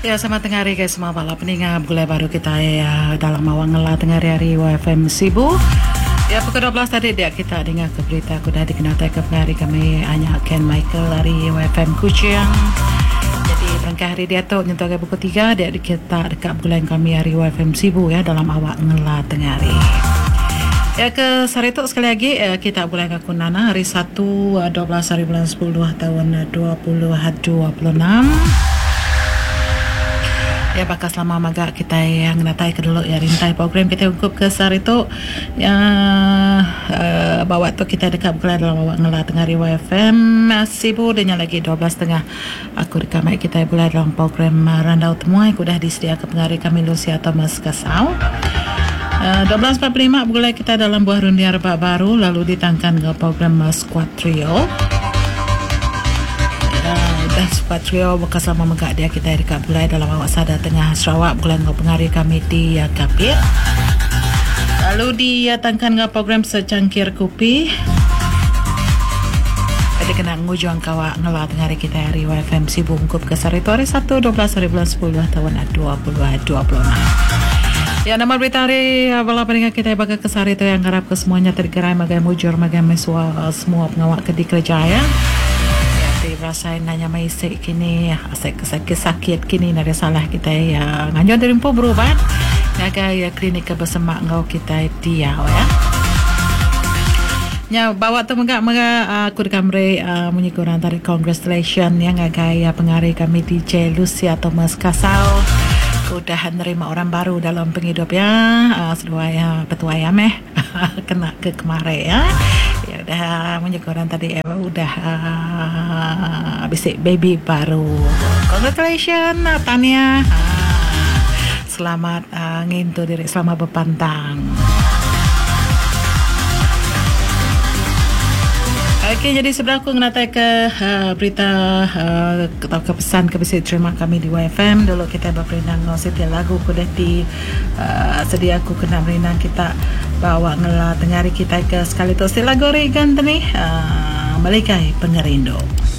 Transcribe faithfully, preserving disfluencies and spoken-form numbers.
Ya, selamat tengah hari guys semua. Bala peningat gulai baru kita ya dalam awang ngela tengah hari W F M Sibu. Ya, pukul dua belas tadi dia kita dengar ke berita aku dah dikenal ke hari kami hanya Ken Michael dari W F M Kuching. Jadi perangkat hari dia tu nyentuh ke pukul tiga dia kita dekat bulan kami hari W F M Sibu ya dalam awak ngela tengah hari. Ya, ke sari tu sekali lagi eh, kita bulan ke kunana hari satu dua belas hari bulan sepuluh tahun dua puluh dua puluh enam. Ya, bakal selama maga kita yang natai ke dulu ya rintai program kita hukum ke sari tu ya uh, bawa tu kita dekat bulan dalam awak ngela tengah hari W F M Sibu dan lagi dua belas tengah aku dekat mai kita bulan dalam program uh, Randau Temuai aku dah disediakan pengari kami Lucia Thomas Kasau. Uh, dua belas empat puluh lima bulan kita dalam buah rundian rebak baru lalu ditangkan ke program uh, Squad Trio. Dan Squad Trio bekas lama megak dia kita dekat bulai dalam awak sada tengah Sarawak bulan ngau pengari kami di uh, Kapit. Lalu diatangkan ke program secangkir kopi. Ada kena ngujung kawak ngela tengah hari kita hari W F M Sibu Mungkup ke sari tu hari satu dua belas hari bulan sepuluh tahun dua puluh dua puluh enam. Ya, nama berita hari bala peningat kita bakal ke sari tu yang harap ke semuanya tergerai magai mujur magai mesua uh, semua pengawak ke di kerjaya. Rasain nanya mai sek kini asek sakit sakit kini nari salah kita ya nganyon dari empu berubat naga ya klinik kebersemak ngau kita dia ya nya bawa tu megak megak aku dekat mre uh, menyikuran tarik congratulation yang ngaga ya pengari kami D J Lucia Thomas Kasau udah menerima orang baru dalam penghidup ya uh, sedua ya petua ya meh kena ke kemarin ya ya udah menyekuran tadi eh, udah uh, bisik baby baru. Congratulations Tania. Uh, selamat uh, ngintu diri, selamat berpantang. Okey, jadi sebelah aku ngenatai ke uh, berita uh, atau ke pesan ke bisik terima kami di W F M. Dulu kita berperinang setiap lagu kudah di uh, sedia aku kena berinang kita bawa ngela tengah hari kita ke sekali tu sila goreng kan tani uh, melikai pengerindo.